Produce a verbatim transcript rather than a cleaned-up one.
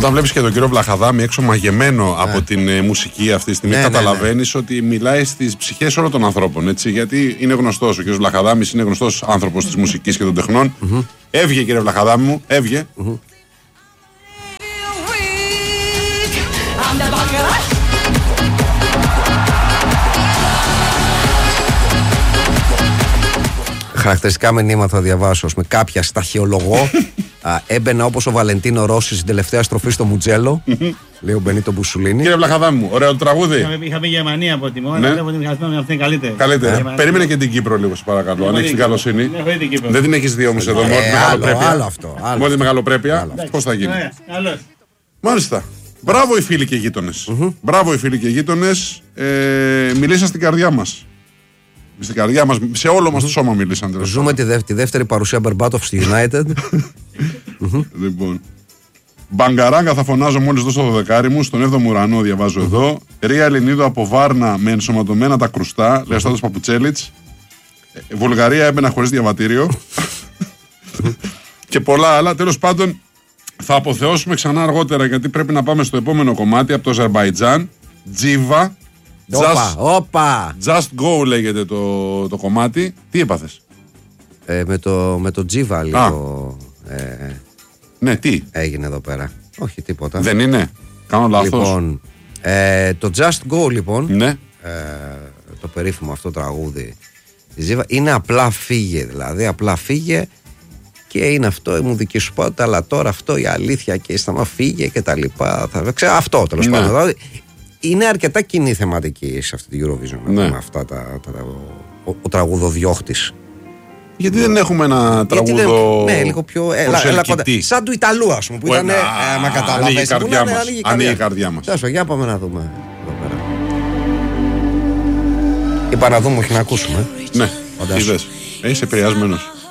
Όταν βλέπεις και τον κύριο Βλαχαδάμη έξω μαγεμένο ναι. από την ε, μουσική αυτή τη στιγμή, ναι, καταλαβαίνεις ναι, ναι. ότι μιλάει στις ψυχές όλων των ανθρώπων. Έτσι, γιατί είναι γνωστός, ο κύριος Βλαχαδάμης είναι γνωστός άνθρωπος της μουσικής και των τεχνών. Mm-hmm. Έβγε, κύριε Βλαχαδάμη μου, έβγε. Mm-hmm. Χαρακτηριστικά μηνύματα θα διαβάσω. Με κάποια σταχυολογό έμπαινα όπως ο Βαλεντίνο Ρώση στην τελευταία στροφή στο Μουτζέλο. Λέει ο Μπενίτο Μπουσουλίνη. Κύριε Βλαχαδάμη μου, ωραίο το τραγούδι. Είχαμε Γερμανία από τη μόνα. Ναι. Βλέπω την αυτή είναι καλύτερη. Καλύτερη. Ε, περίμενε και την Κύπρο λίγο, σε παρακαλώ. Αν έχει την καλοσύνη. Δεν την έχει δει όμως εδώ. Μόνο τη μεγαλοπρέπεια. Μόνο τη μεγαλοπρέπεια. Πώς θα γίνει. Μάλιστα. Μπράβο οι φίλοι και γείτονες. Μπράβο οι φίλοι και γείτονες. Μιλήσα στην καρδιά μας. Στην καρδιά μας, σε όλο μας το σώμα μιλήσαν. Ζούμε τη, δεύ, τη δεύτερη παρουσία Μπερμπάτοφ στη United. Λοιπόν. Μπαγκαράγκα θα φωνάζω μόλις δώσω το δεκάρι μου. Στον έβδομο ουρανό διαβάζω εδώ. Ρία Ελληνίδου από Βάρνα με ενσωματωμένα τα κρουστά. Λέει ο Στάδος Παπουτσέλιτς. Βουλγαρία έμπαινα χωρίς διαβατήριο. Και πολλά άλλα. Τέλος πάντων, θα αποθεώσουμε ξανά αργότερα γιατί πρέπει να πάμε στο επόμενο κομμάτι από το Αζερμπαϊτζάν. Τζίβα. Just, όπα, just Go λέγεται το, το κομμάτι. Τι έπαθες? Ε, με το, με το Τζίβα λίγο. Ε, ναι, τι έγινε εδώ πέρα? Όχι, τίποτα. Δεν είναι? Κάνω λάθος? Λοιπόν, ε, το Just Go λοιπόν, ναι. ε, το περίφημο αυτό τραγούδι της Τζίβα είναι απλά φύγε. Δηλαδή απλά φύγε και είναι αυτό, μου δική σου πάτα, αλλά τώρα αυτό η αλήθεια και σταμα φύγε και τα λοιπά. Θα, ξέρω, αυτό τέλος πάντων. Δηλαδή, είναι αρκετά κοινή θεματική σε αυτή την Eurovision. Ναι. Με αυτά τα, τα, τα, ο, ο τραγουδοδιώχτης. Γιατί δεν έχουμε ένα τραγούδο. Δεν, ναι, λίγο πιο. Έλα, έλα, σαν του Ιταλού, ας πούμε. Που ήταν. Ε, μα ανοίγει η καρδιά μας. Ανοίγει η καρδιά μας. Τάσο, για πάμε να δούμε εδώ πέρα. Είπα να δούμε, όχι να ακούσουμε. Ναι, είδες. Είσαι επηρεασμένος.